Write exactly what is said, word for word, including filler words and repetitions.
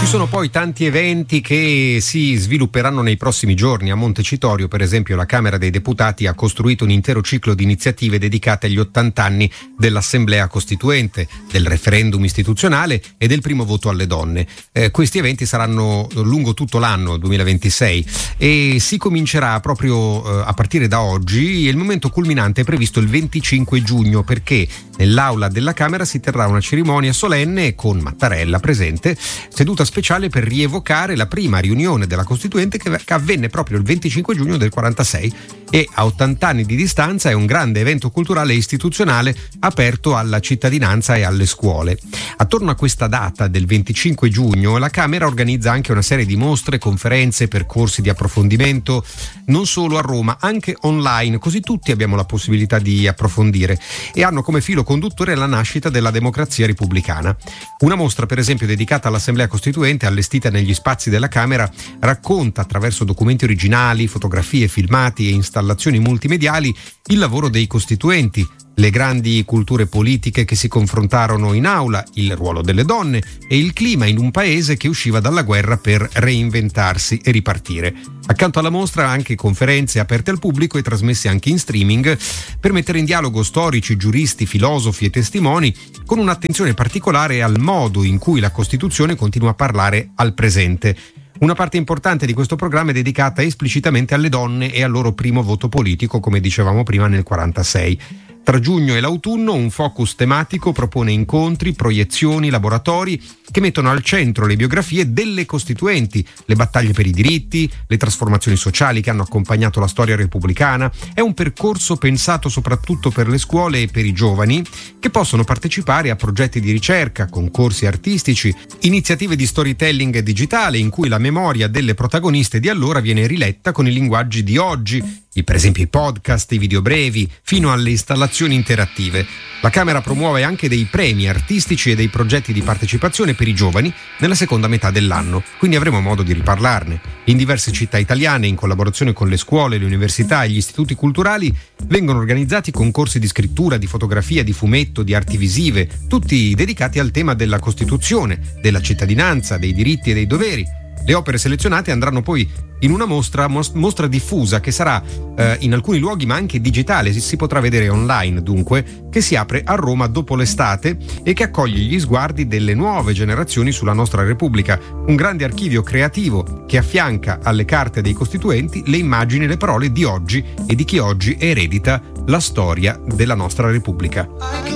Ci sono poi tanti eventi che si svilupperanno nei prossimi giorni. A Montecitorio, per esempio, la Camera dei Deputati ha costruito un intero ciclo di iniziative dedicate agli ottanta anni dell'Assemblea Costituente, del referendum istituzionale e del primo voto alle donne. Eh, questi eventi saranno lungo tutto l'anno duemilaventisei e si comincerà proprio eh, a partire da oggi. Il momento culminante è previsto il venticinque giugno, perché nell'aula della Camera si terrà una cerimonia solenne con Mattarella presente, seduta speciale per rievocare la prima riunione della Costituente che avvenne proprio il venticinque giugno del quarantasei e a ottanta anni di distanza è un grande evento culturale e istituzionale aperto alla cittadinanza e alle scuole. Attorno a questa data del venticinque giugno la Camera organizza anche una serie di mostre, conferenze, percorsi di approfondimento, non solo a Roma, anche online, così tutti abbiamo la possibilità di approfondire e hanno come filo conduttore la nascita della democrazia repubblicana. Una mostra, per esempio, dedicata all'Assemblea Costituente, allestita negli spazi della Camera, racconta attraverso documenti originali, fotografie, filmati e installazioni multimediali il lavoro dei costituenti, le grandi culture politiche che si confrontarono in aula, il ruolo delle donne e il clima in un paese che usciva dalla guerra per reinventarsi e ripartire. Accanto alla mostra anche conferenze aperte al pubblico e trasmesse anche in streaming per mettere in dialogo storici, giuristi, filosofi e testimoni, con un'attenzione particolare al modo in cui la Costituzione continua a parlare al presente. Una parte importante di questo programma è dedicata esplicitamente alle donne e al loro primo voto politico, come dicevamo prima, nel quarantasei. Tra giugno e l'autunno un focus tematico propone incontri, proiezioni, laboratori che mettono al centro le biografie delle costituenti, le battaglie per i diritti, le trasformazioni sociali che hanno accompagnato la storia repubblicana. È un percorso pensato soprattutto per le scuole e per i giovani che possono partecipare a progetti di ricerca, concorsi artistici, iniziative di storytelling digitale in cui la memoria delle protagoniste di allora viene riletta con i linguaggi di oggi, per esempio i podcast, i video brevi, fino alle installazioni interattive. La Camera promuove anche dei premi artistici e dei progetti di partecipazione per i giovani nella seconda metà dell'anno, quindi avremo modo di riparlarne. In diverse città italiane, in collaborazione con le scuole, le università e gli istituti culturali, vengono organizzati concorsi di scrittura, di fotografia, di fumetto, di arti visive, tutti dedicati al tema della Costituzione, della cittadinanza, dei diritti e dei doveri. Le opere selezionate andranno poi in una mostra, mostra diffusa che sarà eh, in alcuni luoghi ma anche digitale, si, si potrà vedere online dunque, che si apre a Roma dopo l'estate e che accoglie gli sguardi delle nuove generazioni sulla nostra Repubblica. Un grande archivio creativo che affianca alle carte dei costituenti le immagini e le parole di oggi e di chi oggi eredita la storia della nostra Repubblica.